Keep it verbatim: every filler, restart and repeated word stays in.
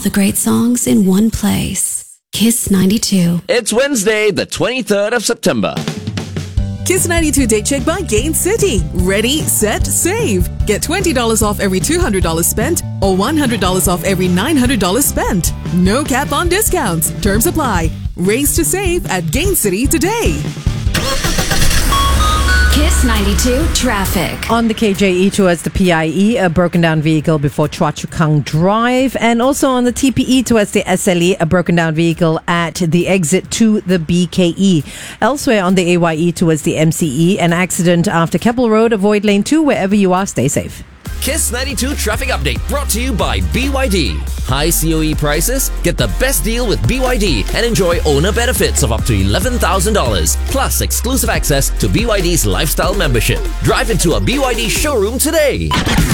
the great songs in one place. Kiss ninety-two. It's Wednesday, the twenty-third of September. Kiss ninety-two Date Check by Gain City. Ready, set, save. Get twenty dollars off every two hundred dollars spent or one hundred dollars off every nine hundred dollars spent. No cap on discounts. Terms apply. Race to save at Gain City today. Kiss ninety-two traffic. On the K J E towards the P I E, a broken down vehicle before Chua Chu Kang Drive. And also on the T P E towards the S L E, a broken down vehicle at the exit to the B K E. Elsewhere on the A Y E towards the M C E, an accident after Keppel Road. Avoid lane two wherever you are. Stay safe. Kiss ninety-two traffic update brought to you by B Y D. High C O E prices? Get the best deal with B Y D and enjoy owner benefits of up to eleven thousand dollars plus exclusive access to B Y D's lifestyle membership. Drive into a B Y D showroom today.